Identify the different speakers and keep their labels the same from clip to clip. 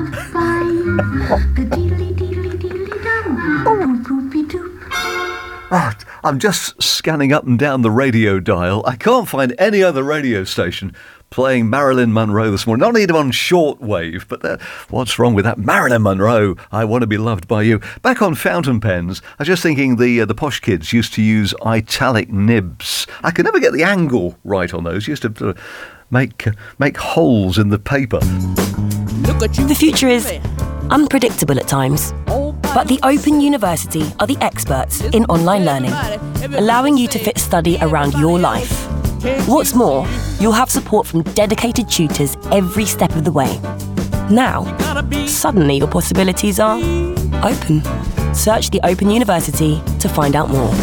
Speaker 1: Oh, I'm just scanning up and down the radio dial. I can't find any other radio station playing Marilyn Monroe this morning. Not even on shortwave, but what's wrong with that? Marilyn Monroe, I Want to Be Loved by You. Back on fountain pens, I was just thinking the posh kids used to use italic nibs. I could never get the angle right on those. Used to make holes in the paper.
Speaker 2: The future is unpredictable at times, but the Open University are the experts in online learning, allowing you to fit study around your life. What's more, you'll have support from dedicated tutors every step of the way. Now, suddenly your possibilities are open. Search the Open University to find out more.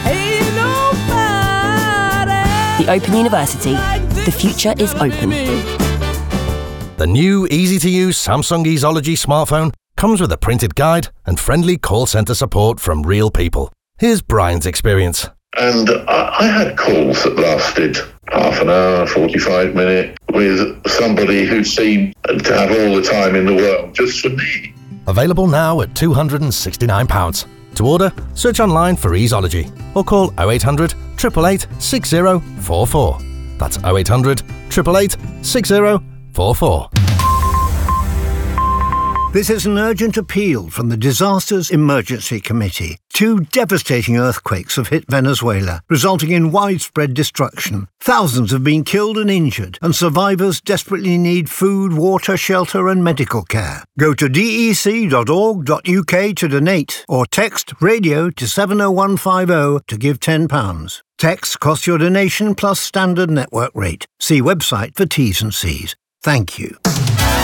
Speaker 2: The Open University. The future is open.
Speaker 3: The new easy-to-use Samsung Easology smartphone comes with a printed guide and friendly call centre support from real people. Here's Brian's experience.
Speaker 4: And I had calls that lasted half an hour, 45 minutes, with somebody who seemed to have all the time in the world just for me.
Speaker 3: Available now at £269. To order, search online for Easology or call 0800 888 6044. That's 0800 888 6044.
Speaker 5: This is an urgent appeal from the Disasters Emergency Committee. 2 devastating earthquakes have hit Venezuela, resulting in widespread destruction. Thousands have been killed and injured, and survivors desperately need food, water, shelter and medical care. Go to dec.org.uk to donate, or text radio to 70150 to give £10. Text costs your donation plus standard network rate. See website for T's and C's. Thank you.